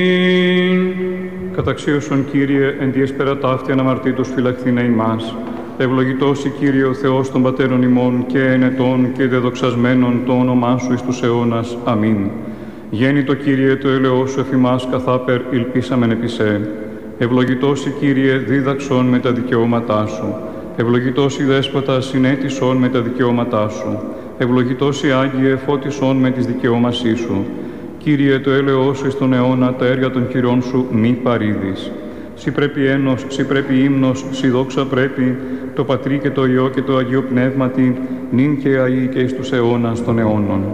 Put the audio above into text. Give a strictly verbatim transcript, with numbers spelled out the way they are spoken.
Καταξίωσον, Κύριε, εν τη έσπερα ταύτη αναμαρτήτως φυλαχθήνε ημάς. Ευλογητός η Κύριε ο Θεός των πατέρων ημών και ενετών και δεδοξασμένων το όνομά Σου εις τους αιώνας. Αμήν. Γέννητο, Κύριε, το έλεος Σου εφ' ημάς καθάπερ υλπίσαμεν επί σε. Ευλογητός η Κύριε δίδαξον με τα δικαιώματά Σου. Ευλογητός η Δέσποτα συνέτησον με τα δικαιώματά Σου. Ευλογητός η Άγιε φώτισον με τις δικαιώμασή Σου. Κύριε, το έλεος Σου εις τον αιώνα τα έργα των χειρών Σου μη παρήδεις. Σοι πρέπει ένος, σοι πρέπει ύμνος, σοι δόξα πρέπει, το Πατρί και το Υιό και το Αγίο Πνεύματι, νυν και αεί και εις τους αιώνας των αιώνων.